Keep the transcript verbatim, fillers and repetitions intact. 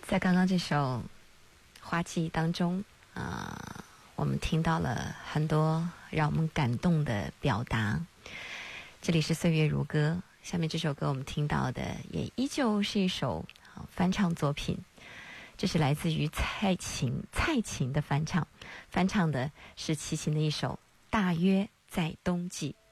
在刚刚这首花季当中啊、呃，我们听到了很多让我们感动的表达。这里是岁月如歌，下面这首歌我们听到的也依旧是一首、啊、翻唱作品，这是来自于蔡琴蔡琴的翻唱，翻唱的是齐秦的一首《大约在冬季》。